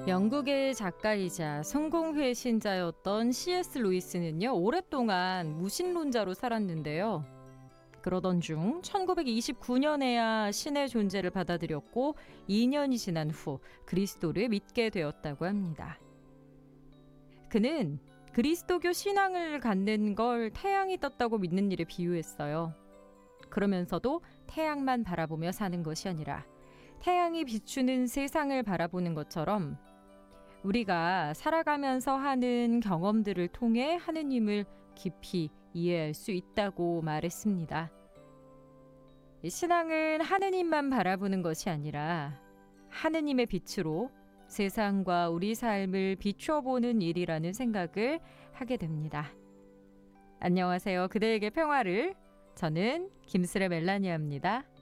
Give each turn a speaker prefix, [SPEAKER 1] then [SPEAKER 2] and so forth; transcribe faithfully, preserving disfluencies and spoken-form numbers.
[SPEAKER 1] 영국의 작가이자 성공회 신자였던 씨 에스 루이스는요, 오랫동안 무신론자로 살았는데요. 그러던 중 천구백이십구 년에야 신의 존재를 받아들였고 이 년이 지난 후 그리스도를 믿게 되었다고 합니다. 그는 그리스도교 신앙을 갖는 걸 태양이 떴다고 믿는 일에 비유했어요. 그러면서도 태양만 바라보며 사는 것이 아니라 태양이 비추는 세상을 바라보는 것처럼 우리가 살아가면서 하는 경험들을 통해 하느님을 깊이 이해할 수 있다고 말했습니다. 신앙은 하느님만 바라보는 것이 아니라 하느님의 빛으로 세상과 우리 삶을 비춰보는 일이라는 생각을 하게 됩니다. 안녕하세요. 그대에게 평화를. 저는 김슬의 멜라니아입니다.